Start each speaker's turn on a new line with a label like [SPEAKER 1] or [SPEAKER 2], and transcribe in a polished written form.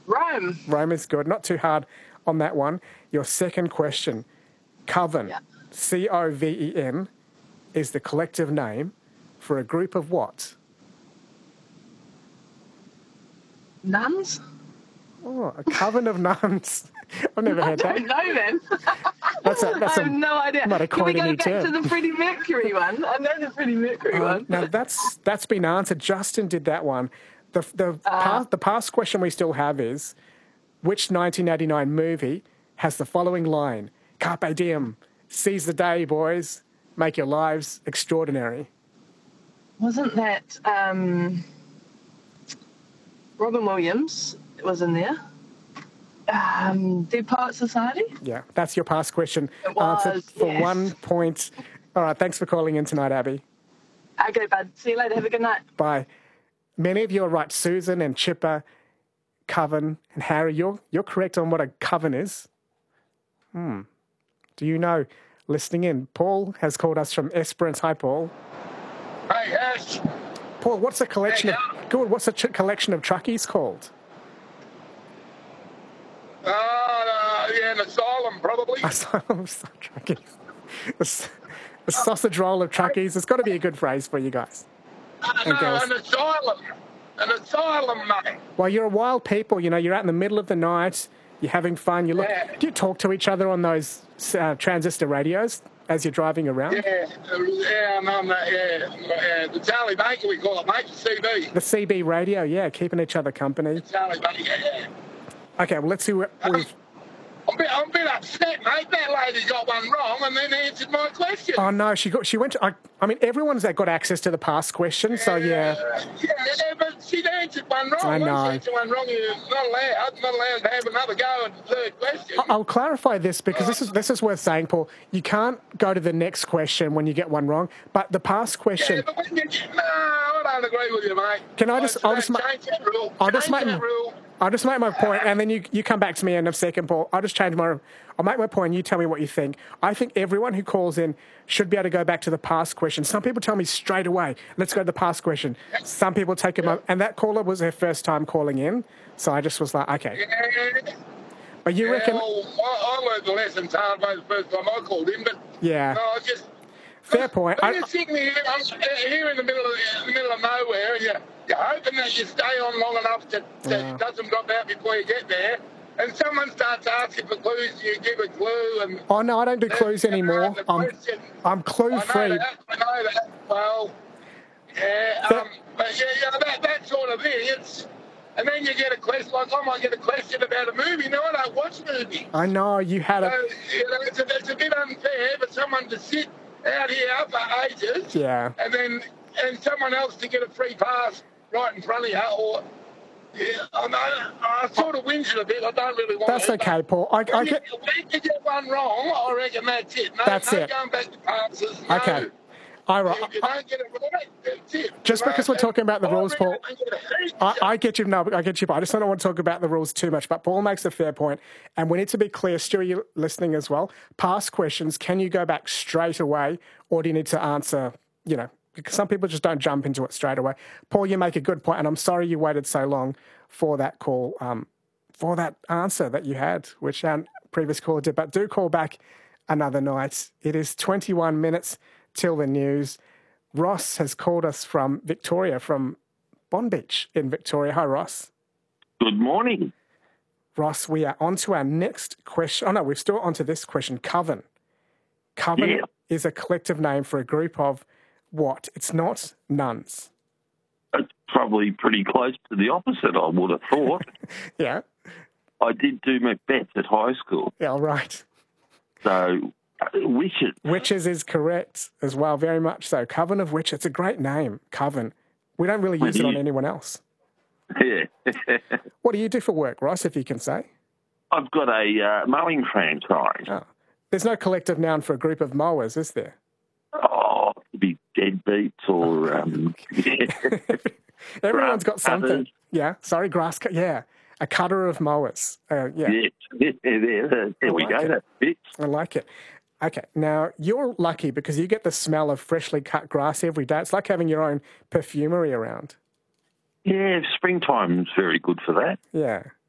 [SPEAKER 1] Rome.
[SPEAKER 2] Rome is good. Not too hard on that one. Your second question. Coven,
[SPEAKER 1] Yeah.
[SPEAKER 2] Coven, is the collective name for a group of what?
[SPEAKER 1] Nuns?
[SPEAKER 2] Oh, a coven of nuns. I've never heard that.
[SPEAKER 1] I don't know then.
[SPEAKER 2] That's
[SPEAKER 1] I have no idea.
[SPEAKER 2] might have
[SPEAKER 1] Can we
[SPEAKER 2] coined a
[SPEAKER 1] go
[SPEAKER 2] new
[SPEAKER 1] back
[SPEAKER 2] term.
[SPEAKER 1] to the Freddie Mercury one? I know the Freddie Mercury one.
[SPEAKER 2] Now, that's been answered. Justin did that one. The past question we still have is, which 1989 movie has the following line? Carpe diem. Seize the day, boys. Make your lives extraordinary.
[SPEAKER 1] Wasn't that Robin Williams was in there? Dead Poet Society?
[SPEAKER 2] Yeah, that's your past question.
[SPEAKER 1] It was,
[SPEAKER 2] Answered for
[SPEAKER 1] yes.
[SPEAKER 2] 1 point. All right, thanks for calling in tonight, Abby.
[SPEAKER 1] Okay, bud. See you later. Have a good night.
[SPEAKER 2] Bye. Many of you are right. Susan and Chipper, coven, and Harry, you're correct on what a coven is. Do you know? Listening in, Paul has called us from Esperance. Hi, Paul.
[SPEAKER 3] Hey, Ash.
[SPEAKER 2] Paul, what's a collection What's a collection of truckies called?
[SPEAKER 3] Yeah, an asylum, probably.
[SPEAKER 2] Asylum truckies. A sausage roll of truckies. It's got to be a good phrase for you guys.
[SPEAKER 3] No, an asylum. An asylum, mate.
[SPEAKER 2] Well, you're a wild people. You know, you're out in the middle of the night. You're having fun. Do you talk to each other on those transistor radios as you're driving around?
[SPEAKER 3] Yeah, the Charlie Baker, we call it, mate, the CB.
[SPEAKER 2] The CB radio, yeah, keeping each other company.
[SPEAKER 3] Charlie Baker, yeah.
[SPEAKER 2] Okay, well, let's see what we've...
[SPEAKER 3] I'm a bit upset, mate. That lady got one wrong and then answered my question.
[SPEAKER 2] Oh, no, she went to... I mean, everyone's got access to the past question, so yeah.
[SPEAKER 3] Yeah, but she'd answered one wrong.
[SPEAKER 2] I know.
[SPEAKER 3] Once she answered one wrong, you're not allowed to have another go at the third question.
[SPEAKER 2] I'll clarify this because this is worth saying, Paul. You can't go to the next question when you get one wrong, but the past question...
[SPEAKER 3] Yeah, but when you get... No, I don't agree with you, mate.
[SPEAKER 2] Can I just...
[SPEAKER 3] Change that rule.
[SPEAKER 2] I'll just make my point, and then you come back to me in a second, Paul. I'll make my point, and you tell me what you think. I think everyone who calls in should be able to go back to the past question. Some people tell me straight away, let's go to the past question. Some people take them up, and that caller was her first time calling in, so I just was like, okay.
[SPEAKER 3] Yeah.
[SPEAKER 2] But you reckon...
[SPEAKER 3] Well, I learned the lessons hard way the first time I called in, but...
[SPEAKER 2] Yeah.
[SPEAKER 3] No, I just...
[SPEAKER 2] Fair point.
[SPEAKER 3] I'm sitting here in the middle of nowhere, and you're hoping that you stay on long enough that it doesn't drop out before you get there. And someone starts asking for clues, you give a clue. And
[SPEAKER 2] oh, no, I don't do clues anymore. I'm clue-free.
[SPEAKER 3] I know that. Well, yeah, but that sort of thing, and then you get a question, like I might get a question about a movie. No, I don't watch movies.
[SPEAKER 2] I know, you had
[SPEAKER 3] it's a bit unfair for someone to sit out here for ages.
[SPEAKER 2] Yeah.
[SPEAKER 3] And someone else to get a free pass right in front of you, or... Yeah, I sort of whinge a bit. I don't really want
[SPEAKER 2] That's okay, Paul.
[SPEAKER 3] When you get one wrong, I reckon that's it.
[SPEAKER 2] That's it.
[SPEAKER 3] Going back to passes. No.
[SPEAKER 2] Okay. All right.
[SPEAKER 3] If you don't get it right, that's it.
[SPEAKER 2] Just because we're talking about the rules, Paul, I get you. No, I get you, but I just don't want to talk about the rules too much. But Paul makes a fair point, and we need to be clear. Stu, you're listening as well. Past questions, can you go back straight away, or do you need to answer, because some people just don't jump into it straight away. Paul, you make a good point, and I'm sorry you waited so long for that call, for that answer that you had, which our previous caller did. But do call back another night. It is 21 minutes till the news. Ross has called us from Victoria, from Bonbeach in Victoria. Hi, Ross.
[SPEAKER 4] Good morning.
[SPEAKER 2] Ross, we are on to our next question. Oh, no, we're still on to this question. Coven. Coven is a collective name for a group of what? It's not nuns.
[SPEAKER 4] It's probably pretty close to the opposite, I would have thought.
[SPEAKER 2] Yeah.
[SPEAKER 4] I did do Macbeth at high school.
[SPEAKER 2] Yeah, right.
[SPEAKER 4] So, witches.
[SPEAKER 2] Witches is correct as well, very much so. Coven of Witches. It's a great name, Coven. We don't really use it on anyone else.
[SPEAKER 4] Yeah.
[SPEAKER 2] What do you do for work, Ross, if you can say?
[SPEAKER 4] I've got a mowing franchise.
[SPEAKER 2] Oh. There's no collective noun for a group of mowers, is there?
[SPEAKER 4] Oh, it could be deadbeats or...
[SPEAKER 2] Everyone's got something. Yeah, sorry, grass cut. Yeah, a cutter of mowers. Yeah.
[SPEAKER 4] There we go. That fits.
[SPEAKER 2] I like it. Okay, now you're lucky because you get the smell of freshly cut grass every day. It's like having your own perfumery around.
[SPEAKER 4] Yeah, springtime's very good for that.
[SPEAKER 2] Yeah.